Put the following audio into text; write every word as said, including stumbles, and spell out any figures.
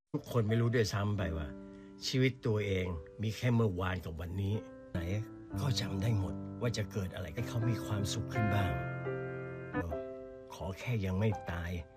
ทุกคนไม่รู้ด้วยซ้ำไปว่าชีวิตตัวเองมีแค่เมื่อวานกับวันนี้ไหนก็จำได้หมดว่าจะเกิดอะไรให้เขามีความสุขขึ้นบ้างขอแค่ยังไม่ตาย